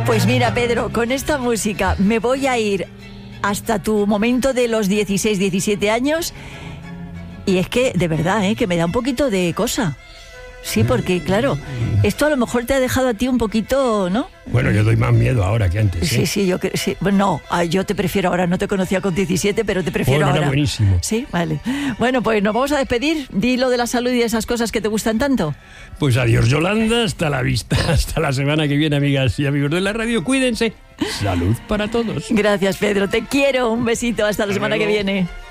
Pues mira, Pedro, con esta música me voy a ir hasta tu momento de los 16, 17 años. Y es que, de verdad, que me da un poquito de cosa. Sí, porque, claro, esto a lo mejor te ha dejado a ti un poquito, ¿no? Bueno, yo doy más miedo ahora que antes. Sí, sí. Bueno, no, yo te prefiero ahora. No te conocía con 17, pero te prefiero ahora. Era buenísimo. Sí, vale. Bueno, pues nos vamos a despedir. Di lo de la salud y esas cosas que te gustan tanto. Pues adiós, Yolanda. Hasta la vista. Hasta la semana que viene, amigas y amigos de la radio. Cuídense. Salud para todos. Gracias, Pedro. Te quiero. Un besito. Hasta la semana que viene.